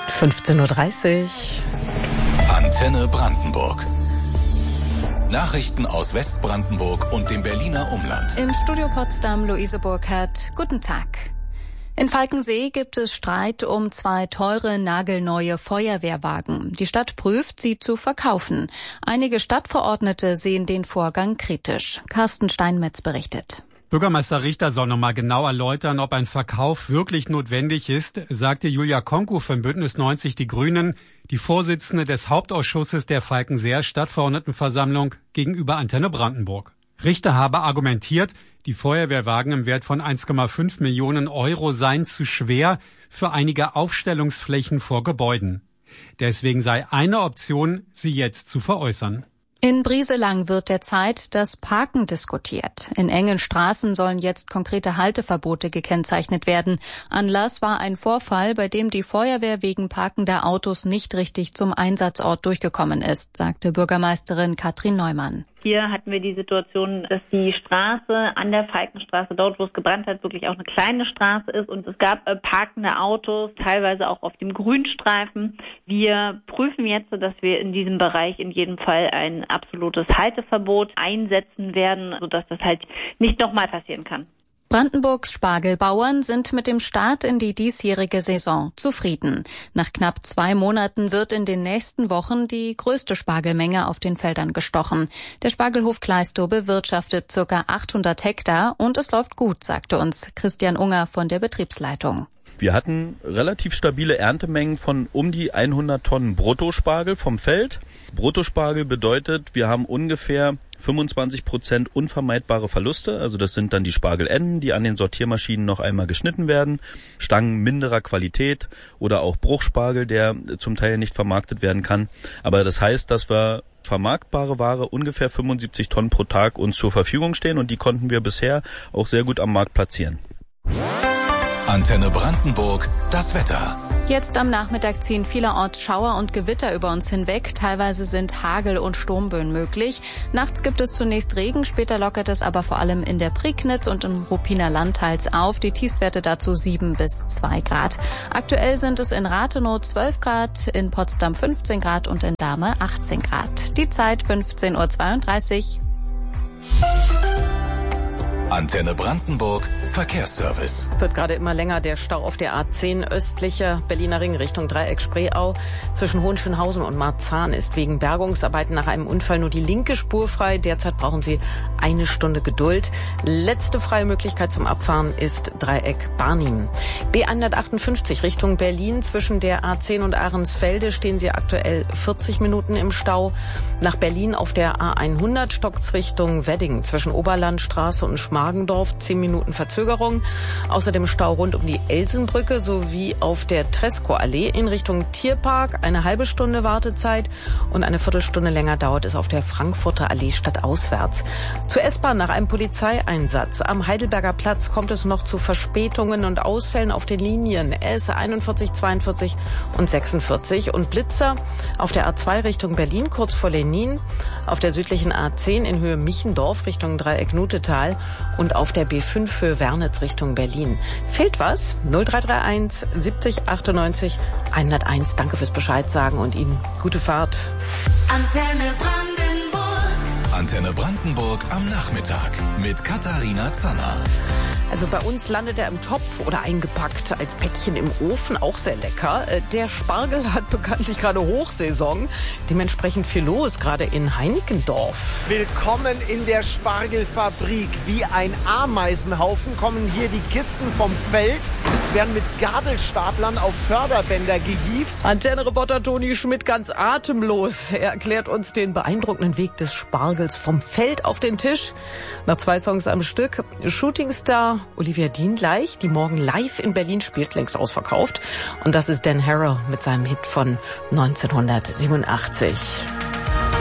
15:30 Uhr. Antenne Brandenburg. Nachrichten aus Westbrandenburg und dem Berliner Umland. Im Studio Potsdam Luise Burkhardt. Guten Tag. In Falkensee gibt es Streit um 2 teure, nagelneue Feuerwehrwagen. Die Stadt prüft, sie zu verkaufen. Einige Stadtverordnete sehen den Vorgang kritisch. Carsten Steinmetz berichtet. Bürgermeister Richter soll noch mal genau erläutern, ob ein Verkauf wirklich notwendig ist, sagte Julia Konku von Bündnis 90 Die Grünen, die Vorsitzende des Hauptausschusses der Falkenseer Stadtverordnetenversammlung gegenüber Antenne Brandenburg. Richter habe argumentiert, die Feuerwehrwagen im Wert von 1,5 Millionen Euro seien zu schwer für einige Aufstellungsflächen vor Gebäuden. Deswegen sei eine Option, sie jetzt zu veräußern. In Brieselang wird derzeit das Parken diskutiert. In engen Straßen sollen jetzt konkrete Halteverbote gekennzeichnet werden. Anlass war ein Vorfall, bei dem die Feuerwehr wegen parkender Autos nicht richtig zum Einsatzort durchgekommen ist, sagte Bürgermeisterin Katrin Neumann. Hier hatten wir die Situation, dass die Straße an der Falkenstraße, dort wo es gebrannt hat, wirklich auch eine kleine Straße ist und es gab parkende Autos, teilweise auch auf dem Grünstreifen. Wir prüfen jetzt, dass wir in diesem Bereich in jedem Fall ein absolutes Halteverbot einsetzen werden, sodass das halt nicht nochmal passieren kann. Brandenburgs Spargelbauern sind mit dem Start in die diesjährige Saison zufrieden. Nach knapp 2 Monaten wird in den nächsten Wochen die größte Spargelmenge auf den Feldern gestochen. Der Spargelhof Kleistow bewirtschaftet ca. 800 Hektar und es läuft gut, sagte uns Christian Unger von der Betriebsleitung. Wir hatten relativ stabile Erntemengen von um die 100 Tonnen Bruttospargel vom Feld. Bruttospargel bedeutet, wir haben ungefähr 25% unvermeidbare Verluste. Also das sind dann die Spargelenden, die an den Sortiermaschinen noch einmal geschnitten werden. Stangen minderer Qualität oder auch Bruchspargel, der zum Teil nicht vermarktet werden kann. Aber das heißt, dass wir vermarktbare Ware ungefähr 75 Tonnen pro Tag uns zur Verfügung stehen und die konnten wir bisher auch sehr gut am Markt platzieren. Antenne Brandenburg, das Wetter. Jetzt am Nachmittag ziehen vielerorts Schauer und Gewitter über uns hinweg. Teilweise sind Hagel- und Sturmböen möglich. Nachts gibt es zunächst Regen, später lockert es aber vor allem in der Prignitz und im Ruppiner Land teils auf. Die Tiefstwerte dazu 7 bis 2 Grad. Aktuell sind es in Rathenow 12 Grad, in Potsdam 15 Grad und in Dahme 18 Grad. Die Zeit 15:32 Uhr. Antenne Brandenburg, Verkehrsservice. Wird gerade immer länger der Stau auf der A10 östlicher Berliner Ring Richtung Dreieck Spreeau. Zwischen Hohenschönhausen und Marzahn ist wegen Bergungsarbeiten nach einem Unfall nur die linke Spur frei. Derzeit brauchen Sie 1 Stunde Geduld. Letzte freie Möglichkeit zum Abfahren ist Dreieck Barnim. B158 Richtung Berlin. Zwischen der A10 und Ahrensfelde stehen Sie aktuell 40 Minuten im Stau. Nach Berlin auf der A100 stockt's Richtung Wedding. Zwischen Oberlandstraße und Schmargendorf 10 Minuten Verzögerung. Außerdem Stau rund um die Elsenbrücke sowie auf der Tresco-Allee in Richtung Tierpark. 1/2 Stunde Wartezeit und 1/4 Stunde länger dauert es auf der Frankfurter Allee stadtauswärts. Zur S-Bahn nach einem Polizeieinsatz. Am Heidelberger Platz kommt es noch zu Verspätungen und Ausfällen auf den Linien S41, 42 und 46. Und Blitzer auf der A2 Richtung Berlin kurz vor Lenin, auf der südlichen A10 in Höhe Michendorf Richtung Dreieck Nutetal und auf der B5 Höhe Wernitz Richtung Berlin. Fehlt was? 0331 70 98 101. Danke fürs Bescheid sagen und Ihnen gute Fahrt. Antenne Brandenburg. Antenne Brandenburg am Nachmittag mit Katharina Zanner. Also bei uns landet er im Topf oder eingepackt als Päckchen im Ofen, auch sehr lecker. Der Spargel hat bekanntlich gerade Hochsaison, dementsprechend viel los, gerade in Heinickendorf. Willkommen in der Spargelfabrik. Wie ein Ameisenhaufen kommen hier die Kisten vom Feld, werden mit Gabelstaplern auf Förderbänder gehievt. Antenne-Reporter Toni Schmidt ganz atemlos. Er erklärt uns den beeindruckenden Weg des Spargels vom Feld auf den Tisch. Nach 2 Songs am Stück. Shootingstar Olivia Dean gleich, die morgen live in Berlin spielt, längst ausverkauft. Und das ist Dan Harrow mit seinem Hit von 1987.